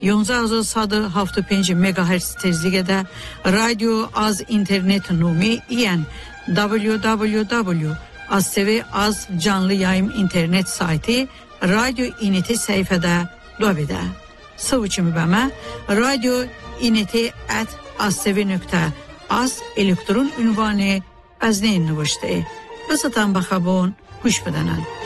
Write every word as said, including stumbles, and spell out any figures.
یازده صد و هفتاد و پنج مگاهرتز تezliğe de radyo az internet numi iyen double-u double-u double-u nokta az t v az canlı yayım internet sayti radyo ineti sayfada dobida. Savuçumu bama radyo ineti at az t v nokta az elektron ünvanı az neyin nuvuştu. Basatan bakabon hoş bedenin.